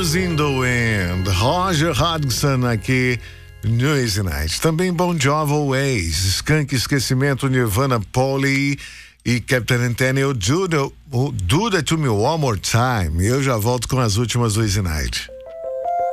Colors in the Wind, Roger Hodgson aqui no Easy Night. Também Bon Jovi, Ways, Skank, Esquecimento, Nirvana, Polly e Captain Antenna, o Do That To Me One More Time. E eu já volto com as últimas do Easy Night.